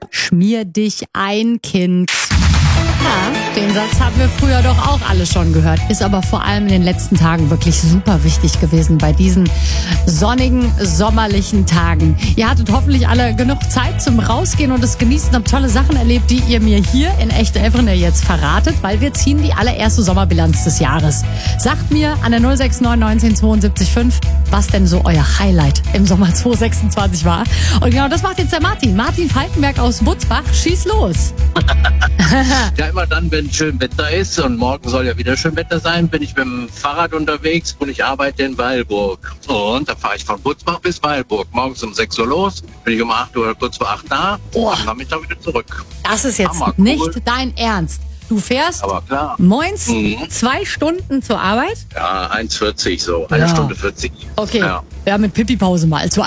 Schmier dich ein, Kind. Ja, den Satz haben wir früher doch auch alle schon gehört. Ist aber vor allem in den letzten Tagen wirklich super wichtig gewesen bei diesen sonnigen, sommerlichen Tagen. Ihr hattet hoffentlich alle genug Zeit zum Rausgehen und es genießen, habt tolle Sachen erlebt, die ihr mir hier in Echte Elfriede jetzt verratet, weil wir ziehen die allererste Sommerbilanz des Jahres. Sagt mir an der 069 1972 5, was denn so euer Highlight im Sommer 2026 war. Und genau das macht jetzt der Martin. Martin Falkenberg aus Butzbach. Schieß los. Ja, immer dann, wenn schön Wetter ist, und morgen soll ja wieder schön Wetter sein, bin ich mit dem Fahrrad unterwegs und ich arbeite in Weilburg. Und da fahre ich von Butzbach bis Weilburg. Morgens um 6 Uhr los, bin ich um 8 Uhr, kurz vor 8 da, am Nachmittag wieder zurück. Das ist jetzt Hammer, nicht cool. dein Ernst. Du fährst Aber klar. moins 2 Stunden zur Arbeit? Ja, 1,40 so, eine Ja. Stunde 40. Okay, Ja. mit Pipi-Pause mal 2.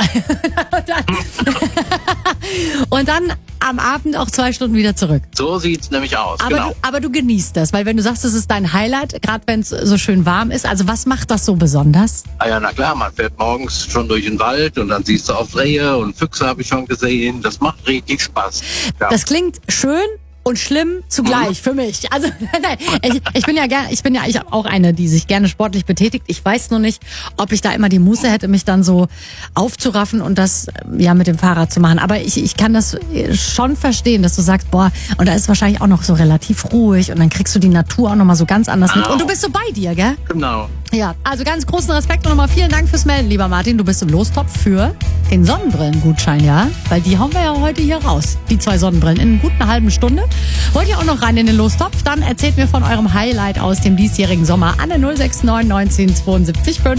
Und dann am Abend auch 2 Stunden wieder zurück. So sieht's nämlich aus, genau. Aber du genießt das, weil wenn du sagst, das ist dein Highlight, gerade wenn es so schön warm ist, also was macht das so besonders? Ah ja, na klar, man fährt morgens schon durch den Wald und dann siehst du auch Rehe und Füchse, habe ich schon gesehen. Das macht richtig Spaß. Ja. Das klingt schön und schlimm zugleich für mich. Also nein, ich bin ja auch eine, die sich gerne sportlich betätigt. Ich weiß nur nicht, ob ich da immer die Muße hätte, mich dann so aufzuraffen und das ja mit dem Fahrrad zu machen. Aber ich kann das schon verstehen, dass du sagst, boah, und da ist wahrscheinlich auch noch so relativ ruhig und dann kriegst du die Natur auch nochmal so ganz anders mit. Und du bist so bei dir, gell? Genau. Ja, also ganz großen Respekt und nochmal vielen Dank fürs Melden, lieber Martin. Du bist im Lostopf für den Sonnenbrillengutschein, ja? Weil die hauen wir ja heute hier raus. Die 2 Sonnenbrillen in gut einer halben Stunde. Wollt ihr auch noch rein in den Lostopf? Dann erzählt mir von eurem Highlight aus dem diesjährigen Sommer an der 069 1972 5.